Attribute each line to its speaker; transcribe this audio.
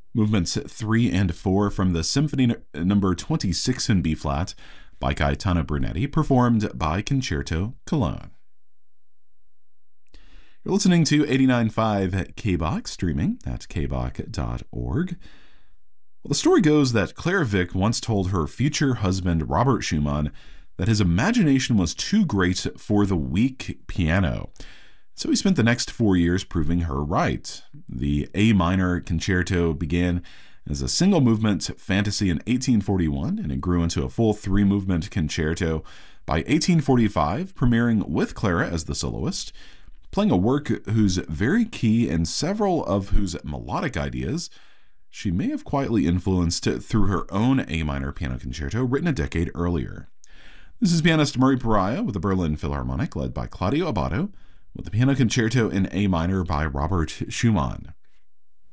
Speaker 1: Movements 3 and 4 from the Symphony number 26 in B-flat by Gaetano Brunetti, performed by Concerto Cologne. You're listening to 89.5 KBOK, streaming at kbok.org. Well, the story goes that Clara Wieck once told her future husband, Robert Schumann, that his imagination was too great for the weak piano. So he spent the next 4 years proving her right. The A minor concerto began as a single movement fantasy in 1841, and it grew into a full 3-movement concerto by 1845, premiering with Clara as the soloist, playing a work whose very key and several of whose melodic ideas she may have quietly influenced through her own A minor piano concerto written a decade earlier. This is pianist Murray Pariah with the Berlin Philharmonic, led by Claudio Abbado, with the piano concerto in A minor by Robert Schumann.